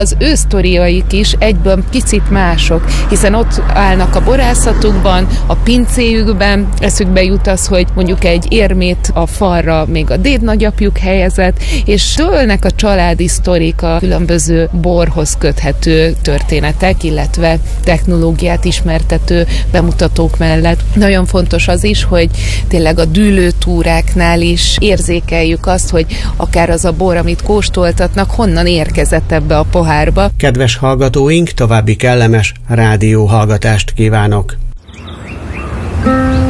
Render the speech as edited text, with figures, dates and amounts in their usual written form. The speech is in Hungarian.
Az ő sztoriaik is egyből picit mások, hiszen ott állnak a borászatukban, a pincéjükben, eszükbe jut az, hogy mondjuk egy érmét a falra még a dédnagyapjuk helyezett, és dőlnek a családi sztorik, a különböző borhoz köthető történetek, illetve technológiát ismertető bemutatók mellett. Nagyon fontos az is, hogy tényleg a dűlőtúráknál is érzékeljük azt, hogy akár az a bor, amit kóstoltatnak, honnan érkezett ebbe a pohárba. Kedves hallgatóink, további kellemes rádióhallgatást kívánok!